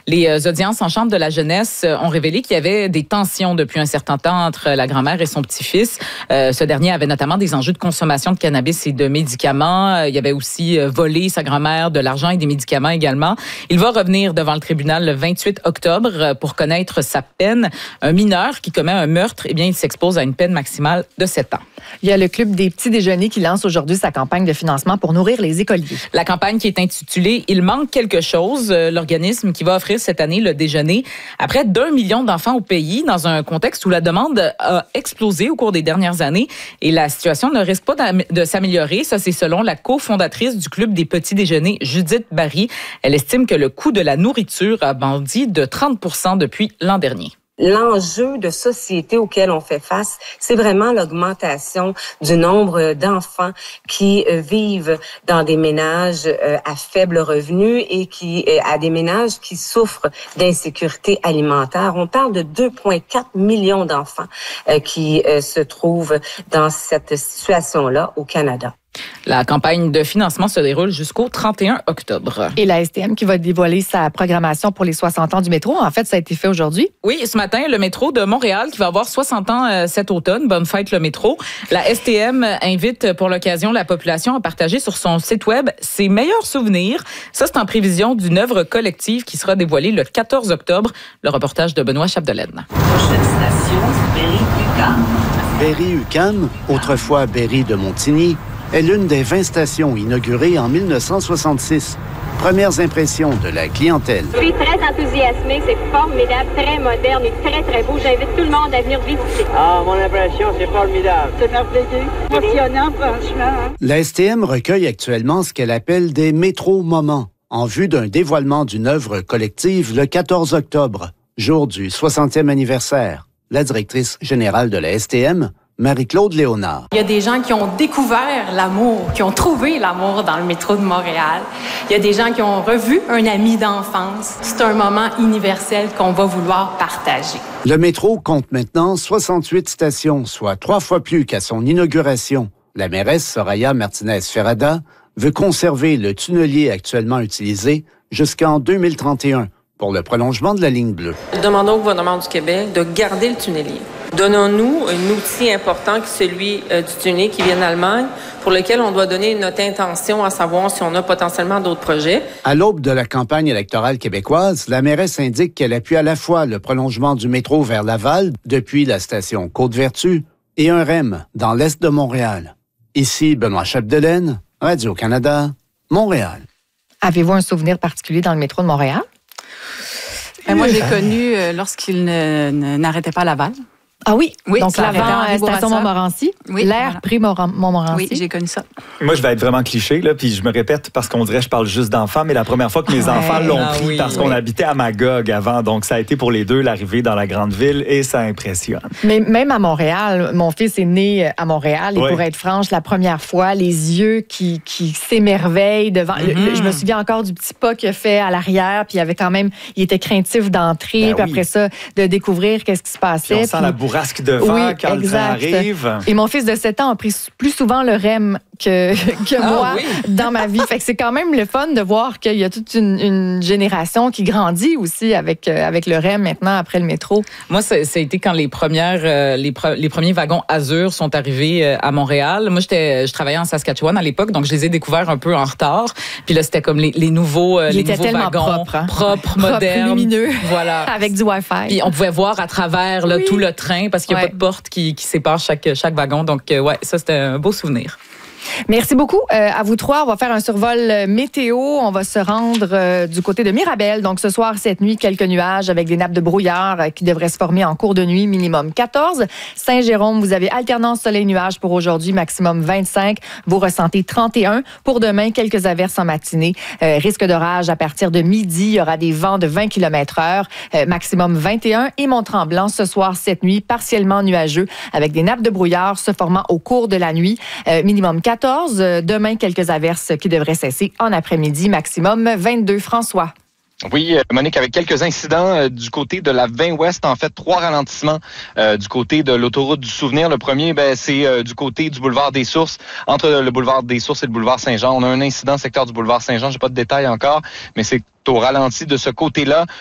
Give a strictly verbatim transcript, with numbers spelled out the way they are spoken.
Les audiences en chambre de la jeunesse ont révélé qu'il y avait des tensions depuis un certain temps entre la grand-mère et son petit-fils. Euh, ce dernier avait notamment des enjeux de consommation de cannabis et de médicaments. Il y avait aussi volé sa grand-mère de l'argent et des médicaments également. Il va revenir devant le tribunal le vingt-huit octobre pour connaître sa peine. Un mineur qui commet un meurtre, eh bien, il s'expose à une peine maximale de sept ans. Il y a le Club des petits déjeuners qui lance aujourd'hui sa campagne de financement pour nourrir les écoliers. La campagne qui est intitulée « Il manque quelque chose », l'organisme qui va offrir cette année le déjeuner à près d'un million d'enfants au pays dans un contexte où la demande a explosé au cours des dernières années et la situation ne risque pas de s'améliorer. Ça, c'est selon la cofondatrice du Club des petits déjeuners, Judith Barry. Elle estime que le coût de la nourriture a bondi de trente pour cent depuis l'an dernier. L'enjeu de société auquel on fait face, c'est vraiment l'augmentation du nombre d'enfants qui euh, vivent dans des ménages euh, à faible revenu et qui euh, à des ménages qui souffrent d'insécurité alimentaire. On parle de deux virgule quatre millions d'enfants euh, qui euh, se trouvent dans cette situation-là au Canada. La campagne de financement se déroule jusqu'au trente et un octobre. Et la S T M qui va dévoiler sa programmation pour les soixante ans du métro. En fait, ça a été fait aujourd'hui. Oui, ce matin, le métro de Montréal qui va avoir soixante ans euh, cet automne. Bonne fête, le métro. La S T M invite pour l'occasion la population à partager sur son site web ses meilleurs souvenirs. Ça, c'est en prévision d'une œuvre collective qui sera dévoilée le quatorze octobre. Le reportage de Benoît Chapdelaine. Prochaine station, Berry-UQAM. Berry-UQAM, autrefois Berry de Montigny, est l'une des vingt stations inaugurées en mille neuf cent soixante-six. Premières impressions de la clientèle. Je suis très enthousiasmée, c'est formidable, très moderne et très, très beau. J'invite tout le monde à venir visiter. Ah, mon impression, c'est formidable. C'est merveilleux, émotionnant, franchement. La S T M recueille actuellement ce qu'elle appelle des métro-moments, en vue d'un dévoilement d'une œuvre collective le quatorze octobre, jour du soixantième anniversaire. La directrice générale de la S T M, Marie-Claude Léonard. Il y a des gens qui ont découvert l'amour, qui ont trouvé l'amour dans le métro de Montréal. Il y a des gens qui ont revu un ami d'enfance. C'est un moment universel qu'on va vouloir partager. Le métro compte maintenant soixante-huit stations, soit trois fois plus qu'à son inauguration. La mairesse Soraya Martinez-Ferrada veut conserver le tunnelier actuellement utilisé jusqu'en deux mille trente et un pour le prolongement de la ligne bleue. Nous demandons au gouvernement du Québec de garder le tunnelier. Donnons-nous un outil important qui est celui euh, du tunnelier qui vient d'Allemagne, pour lequel on doit donner notre intention à savoir si on a potentiellement d'autres projets. À l'aube de la campagne électorale québécoise, la mairesse indique qu'elle appuie à la fois le prolongement du métro vers Laval, depuis la station Côte-Vertu, et un R E M dans l'est de Montréal. Ici, Benoît Chapdelaine, Radio-Canada, Montréal. Avez-vous un souvenir particulier dans le métro de Montréal? Ben, moi, j'ai connu euh, lorsqu'il ne, ne, n'arrêtait pas à Laval. Ah oui, oui donc l'avant euh, station Montmorency, oui, l'air voilà. prix Montmorency. Oui, j'ai connu ça. Moi, je vais être vraiment cliché, là, puis je me répète parce qu'on dirait que je parle juste d'enfants, mais la première fois que mes ouais, enfants l'ont ah, pris oui, parce oui. qu'on habitait à Magog avant, donc ça a été pour les deux l'arrivée dans la grande ville et ça impressionne. Mais même à Montréal, mon fils est né à Montréal et oui. pour être franche, la première fois, les yeux qui, qui s'émerveillent devant. Mm-hmm. le, le, je me souviens encore du petit pas qu'il a fait à l'arrière, puis il avait quand même, il était craintif d'entrer, ben puis oui. après ça, de découvrir qu'est-ce qui se passait. Puis on sent puis... la bourrasque de vent. Oui, quand le train arrive. Et mon fils de sept ans a pris plus souvent le R E M que, que ah, moi oui. dans ma vie. Fait que c'est quand même le fun de voir qu'il y a toute une, une génération qui grandit aussi avec, euh, avec le R E M maintenant après le métro. Moi, ça, ça a été quand les premières, euh, les, pre- les premiers wagons Azur sont arrivés euh, à Montréal. Moi, j'étais, je travaillais en Saskatchewan à l'époque, donc je les ai découverts un peu en retard. Puis là, c'était comme les, les nouveaux, euh, les nouveaux wagons propre, hein? propres, modernes, lumineux, voilà, avec du Wi-Fi. Puis on pouvait voir à travers là, oui. tout le train parce qu'il n'y a ouais. pas de porte qui, qui sépare chaque, chaque wagon. Donc, euh, ouais, ça, c'était un beau souvenir. Merci beaucoup. Euh, à vous trois, on va faire un survol météo. On va se rendre euh, du côté de Mirabel. Donc, ce soir, cette nuit, quelques nuages avec des nappes de brouillard euh, qui devraient se former en cours de nuit, minimum quatorze. Saint-Jérôme, vous avez alternance soleil-nuage pour aujourd'hui, maximum vingt-cinq. Vous ressentez trente et un. Pour demain, quelques averses en matinée. Euh, risque d'orage à partir de midi. Il y aura des vents de vingt kilomètres heure, euh, maximum vingt et un. Et Mont-Tremblant, ce soir, cette nuit, partiellement nuageux avec des nappes de brouillard se formant au cours de la nuit, euh, minimum quatorze. Demain, quelques averses qui devraient cesser en après-midi, maximum vingt-deux. François. Oui, Monique, avec quelques incidents euh, du côté de la vingt ouest, en fait, trois ralentissements euh, du côté de l'autoroute du Souvenir. Le premier, ben, c'est euh, du côté du boulevard des Sources, entre le boulevard des Sources et le boulevard Saint-Jean. On a un incident secteur du boulevard Saint-Jean, j'ai pas de détails encore, mais c'est au ralenti de ce côté-là.